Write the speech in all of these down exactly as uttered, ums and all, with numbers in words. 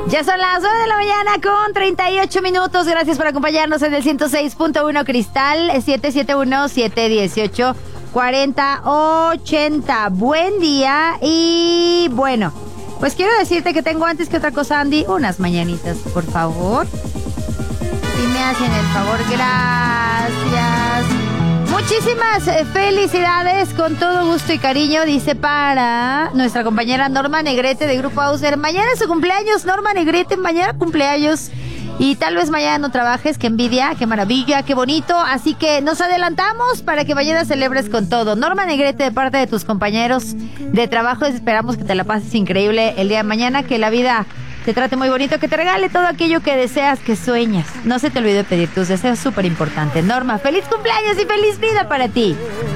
Ya son las nueve de la mañana con treinta y ocho minutos. Gracias por acompañarnos en el ciento seis punto uno Cristal, siete siete uno, siete uno ocho, cuatro cero ocho cero. Buen día y bueno, pues quiero decirte que tengo antes que otra cosa, Andy, unas mañanitas, por favor. Si me hacen el favor, gracias. Muchísimas eh, felicidades, con todo gusto y cariño, dice para nuestra compañera Norma Negrete de Grupo Auser. Mañana es su cumpleaños, Norma Negrete, mañana cumpleaños. Y tal vez mañana no trabajes, qué envidia, qué maravilla, qué bonito. Así que nos adelantamos para que mañana celebres con todo. Norma Negrete, de parte de tus compañeros de trabajo, esperamos que te la pases increíble el día de mañana, que la vida te trate muy bonito, que te regale todo aquello que deseas, que sueñas. No se te olvide pedir tus deseos, súper importante. Norma, feliz cumpleaños y feliz vida para ti.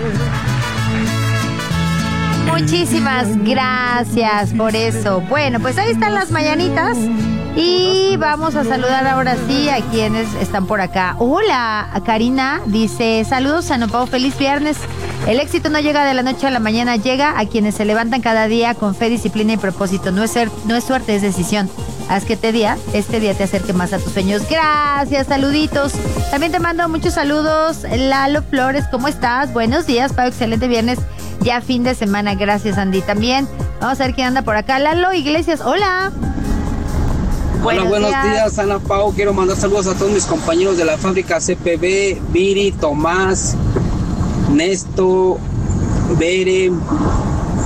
Muchísimas gracias por eso. Bueno, pues ahí están las mañanitas. Y vamos a saludar ahora sí a quienes están por acá. Hola, Karina dice, saludos a Nopao, feliz viernes. El éxito no llega de la noche a la mañana, llega a quienes se levantan cada día con fe, disciplina y propósito. No es, ser, no es suerte, es decisión. Haz que este día, este día te acerque más a tus sueños. Gracias, saluditos. También te mando muchos saludos. Lalo Flores, ¿cómo estás? Buenos días, Pau, excelente viernes. Ya fin de semana, gracias, Andy. También vamos a ver quién anda por acá. Lalo Iglesias, hola. Hola, buenos, buenos días. días, Ana Pau. Quiero mandar saludos a todos mis compañeros de la fábrica C P B, Viri, Tomás, Nesto, Bere,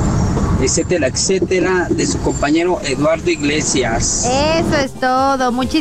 etcétera, etcétera, de su compañero Eduardo Iglesias. Eso es todo. Muchísimas